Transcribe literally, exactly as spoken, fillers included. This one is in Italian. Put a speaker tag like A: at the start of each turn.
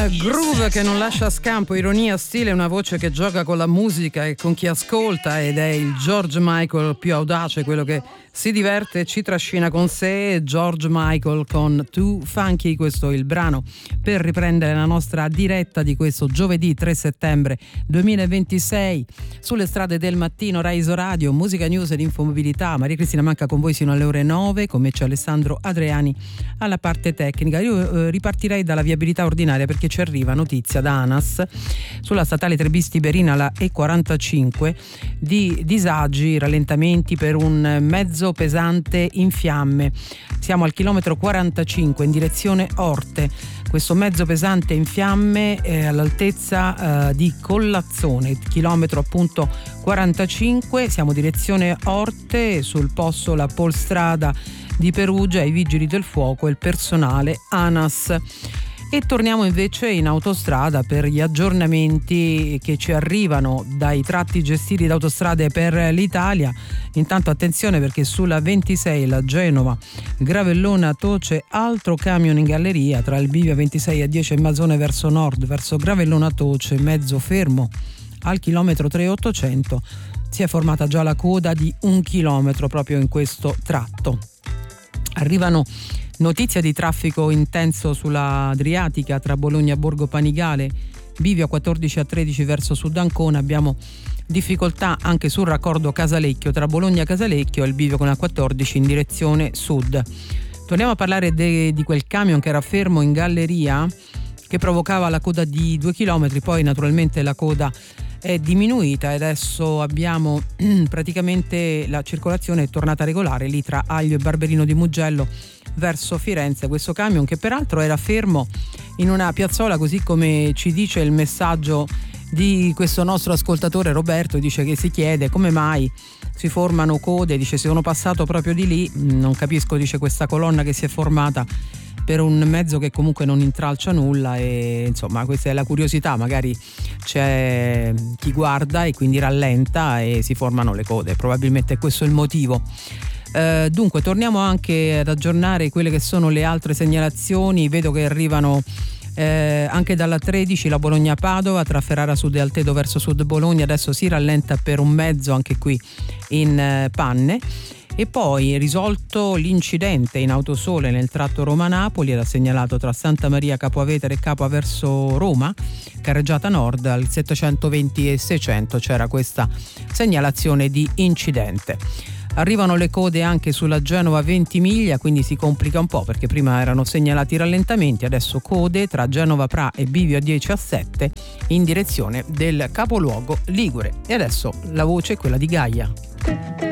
A: groove che non lascia scampo, ironia, stile, una voce che gioca con la musica e con chi ascolta, ed è il George Michael più audace, quello che si diverte e ci trascina con sé. George Michael con Too Funky, questo è il brano per riprendere la nostra diretta di questo giovedì tre settembre duemilaventisei sulle strade del mattino. Raiso Radio, musica, news ed infomobilità. Maria Cristina Manca con voi sino alle ore nove, con me c'è Alessandro Adriani alla parte tecnica. Io eh, ripartirei dalla viabilità ordinaria perché ci arriva notizia da ANAS sulla statale Trebisti-Berina, la E quarantacinque, di disagi, rallentamenti per un mezzo pesante in fiamme. Siamo al chilometro quarantacinque in direzione Orte. Questo mezzo pesante in fiamme è all'altezza eh, di Collazzone, chilometro appunto quarantacinque. Siamo direzione Orte, sul posto la Polstrada di Perugia, i vigili del fuoco e il personale ANAS. E torniamo invece in autostrada per gli aggiornamenti che ci arrivano dai tratti gestiti da Autostrade per l'Italia. Intanto attenzione perché sulla ventisei, la Genova Gravellona Toce, altro camion in galleria tra il bivio ventisei e dieci e Mazzone verso nord, verso Gravellona Toce, mezzo fermo al chilometro tre ottocento. Si è formata già la coda di un chilometro proprio in questo tratto. Arrivano notizie di traffico intenso sulla Adriatica tra Bologna e Borgo Panigale, bivio a quattordici a tredici verso Sud Ancona. Abbiamo difficoltà anche sul raccordo Casalecchio tra Bologna e Casalecchio e il bivio con la quattordici in direzione sud. Torniamo a parlare de, di quel camion che era fermo in galleria, che provocava la coda di due chilometri, poi naturalmente la coda è diminuita e adesso abbiamo praticamente la circolazione è tornata regolare lì tra Aglio e Barberino di Mugello verso Firenze. Questo camion che peraltro era fermo in una piazzola, così come ci dice il messaggio di questo nostro ascoltatore Roberto, dice che si chiede come mai si formano code, dice se sono passato proprio di lì, non capisco, dice, questa colonna che si è formata per un mezzo che comunque non intralcia nulla. E insomma questa è la curiosità, magari c'è chi guarda e quindi rallenta e si formano le code, probabilmente questo è il motivo. Uh, dunque torniamo anche ad aggiornare quelle che sono le altre segnalazioni. Vedo che arrivano eh, anche dalla tredici, la Bologna-Padova tra Ferrara Sud e Altedo verso Sud Bologna, adesso si rallenta per un mezzo anche qui in eh, panne. E poi risolto l'incidente in autosole nel tratto Roma-Napoli, era segnalato tra Santa Maria Capoavetere e Capua verso Roma, carreggiata nord, al settecentoventi e seicento c'era questa segnalazione di incidente. Arrivano le code anche sulla Genova Ventimiglia, quindi si complica un po' perché prima erano segnalati rallentamenti, adesso code tra Genova Pra e bivio a dieci a sette in direzione del capoluogo ligure. E adesso la voce è quella di Gaia.